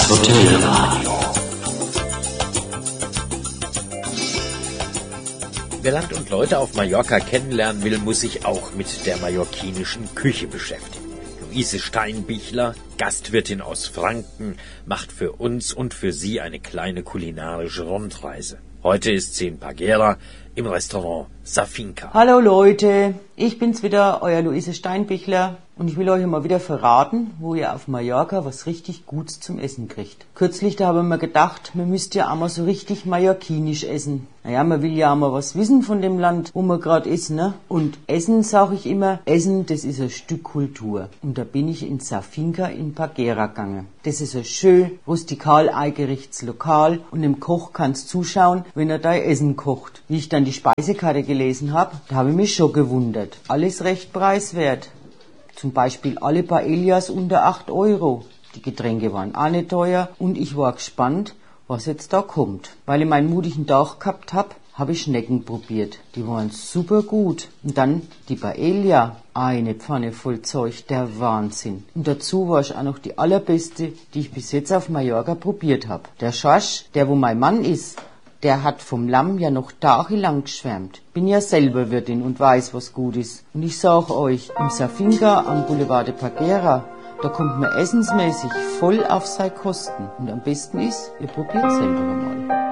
Hotelradio. Wer Land und Leute auf Mallorca kennenlernen will, muss sich auch mit der mallorquinischen Küche beschäftigen. Luise Steinbichler, Gastwirtin aus Franken, macht für uns und für Sie eine kleine kulinarische Rundreise. Heute ist sie in Parguera im Restaurant Safinka. Hallo Leute, ich bin's wieder, euer Luise Steinbichler, und ich will euch mal wieder verraten, wo ihr auf Mallorca was richtig Gutes zum Essen kriegt. Kürzlich, da haben wir gedacht, man müsste ja auch mal so richtig mallorquinisch essen. Naja, man will ja auch mal was wissen von dem Land, wo man gerade ist, ne? Und Essen, sag ich immer, Essen, das ist ein Stück Kultur. Und da bin ich in Safinka in Parguera gegangen. Das ist ein schön rustikal eingerichtetes Lokal und dem Koch kannst zuschauen, wenn er da Essen kocht. Wie ich dann die Speisekarte gelesen habe, da habe ich mich schon gewundert. Alles recht preiswert. Zum Beispiel alle Paellas unter 8 Euro. Die Getränke waren auch nicht teuer und ich war gespannt, was jetzt da kommt. Weil ich meinen mutigen Tag gehabt habe ich Schnecken probiert. Die waren super gut. Und dann die Paella. Eine Pfanne voll Zeug, der Wahnsinn. Und dazu war ich auch noch die allerbeste, die ich bis jetzt auf Mallorca probiert habe. Der Schorsch, der wo mein Mann ist, der hat vom Lamm ja noch tagelang geschwärmt. Bin ja selber Wirtin und weiß, was gut ist. Und ich sag euch, im Safinka am Boulevard de Parguera, da kommt man essensmäßig voll auf seine Kosten. Und am besten ist, ihr probiert selber mal.